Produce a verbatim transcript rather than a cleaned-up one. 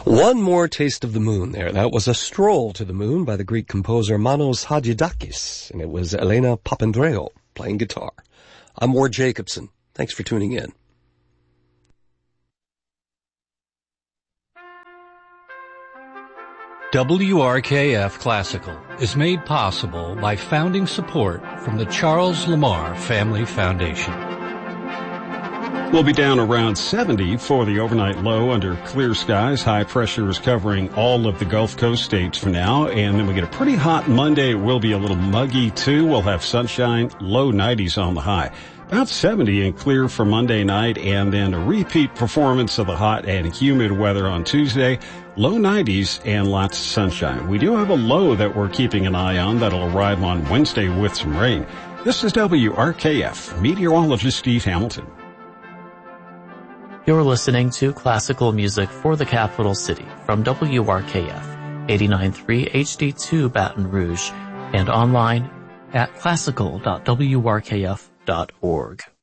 One more taste of the moon there. That was A Stroll to the Moon by the Greek composer Manos Hadjidakis, and it was Elena Papandreou playing guitar. I'm Ward Jacobson. Thanks for tuning in. W R K F Classical is made possible by founding support from the Charles Lamar Family Foundation. We'll be down around seventy for the overnight low under clear skies. High pressure is covering all of the Gulf Coast states for now. And then we get a pretty hot Monday. It will be a little muggy too. We'll have sunshine, low nineties on the high. About seventy and clear for Monday night, and then a repeat performance of the hot and humid weather on Tuesday. Low nineties and lots of sunshine. We do have a low that we're keeping an eye on that'll arrive on Wednesday with some rain. This is W R K F, meteorologist Steve Hamilton. You're listening to classical music for the capital city from W R K F, eighty-nine point three H D two Baton Rouge, and online at classical dot w r k f dot org.